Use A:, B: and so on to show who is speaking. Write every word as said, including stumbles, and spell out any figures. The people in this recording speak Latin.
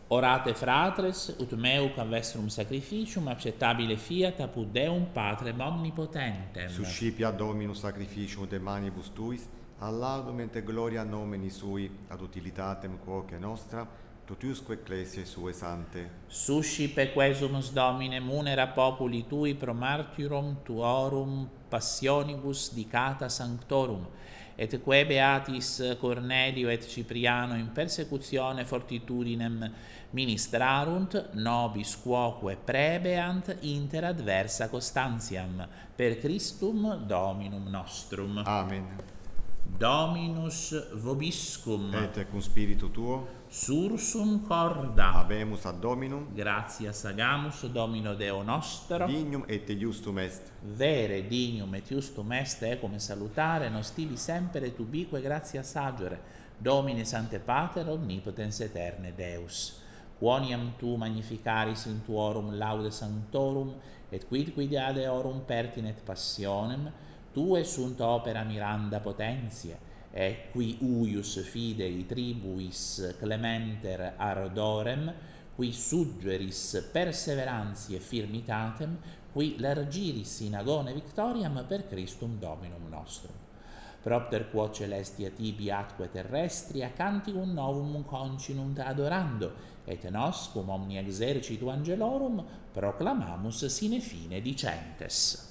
A: Orate fratres, ut meu can vestrum sacrificium acceptabile fiat apud Deum Patrem omnipotentem.
B: Suscipia Dominus sacrificium de manibus tuis, ad laudum et gloria nomini sui, ad utilitatem quoque nostra, totiusque ecclesiae sue sante.
A: Suscipe quesumus Domine munera populi tui pro martyrum tuorum passionibus dicata sanctorum, et quae beatis Cornelio et Cipriano in persecutione fortitudinem ministrarunt, nobis quoque prebeant inter adversa constantiam, per Christum Dominum nostrum.
B: Amen.
A: Dominus vobiscum,
B: Et cum spiritu tuo,
A: sursum corda,
B: habemus ad Dominum,
A: gratias agamus Domino Deo nostro,
B: dignum et iustum est.
A: vere dignum et justum est ecum salutare nos tibi semper et ubique gratias agere, Domine Sancte Pater omnipotens aeterne Deus. Quoniam tu magnificaris in tuorum laude sanctorum, et quid quid ad eorum pertinet passionem, tue sunt opera miranda potentiae, et qui uius fidei tribuis clementer ardorem, qui suggeris perseverantiae firmitatem, qui largiris in agone victoriam per Christum Dominum nostrum. Propter quo celestia tibi atque terrestria canticum novum concinunt adorando, et nos cum omni exercitu angelorum proclamamus sine fine dicentes.